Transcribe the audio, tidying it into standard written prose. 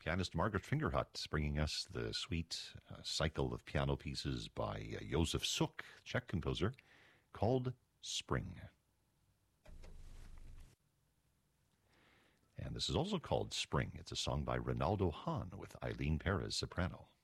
pianist Margaret Fingerhut, bringing us the sweet cycle of piano pieces by Josef Suk, Czech composer, called Spring. And this is also called Spring. It's a song by Ronaldo Hahn with Eileen Perez, soprano.